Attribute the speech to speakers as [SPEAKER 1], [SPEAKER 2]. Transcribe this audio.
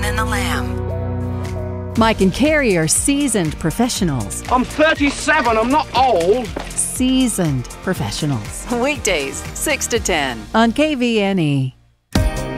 [SPEAKER 1] and the Lamb.
[SPEAKER 2] Mike and Carrie are seasoned professionals.
[SPEAKER 3] I'm 37, I'm not old.
[SPEAKER 2] Seasoned professionals.
[SPEAKER 1] Weekdays, 6 to 10.
[SPEAKER 2] On KVNE.